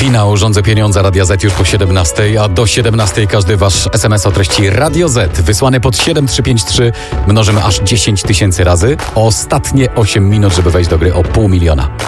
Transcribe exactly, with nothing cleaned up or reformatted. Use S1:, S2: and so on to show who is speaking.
S1: Oryginał Rządzę Pieniądze Radia Z już po siedemnastej, a do siedemnastej każdy wasz es em es o treści Radio Z wysłany pod siedem trzy pięć trzy mnożymy aż dziesięć tysięcy razy. Ostatnie osiem minut, żeby wejść do gry o pół miliona.